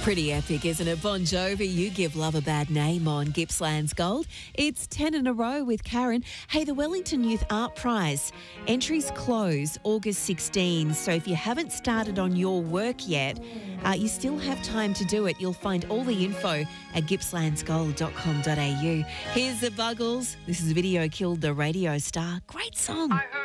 Pretty epic, isn't it? Bon Jovi, You Give Love a Bad Name on Gippsland's Gold. It's 10 in a row with Karen. Hey, the Wellington Youth Art Prize. Entries close August 16, so if you haven't started on your work yet, you still have time to do it. You'll find all the info at gippslandsgold.com.au. Here's the Buggles. This is Video Killed the Radio Star. Great song. I heard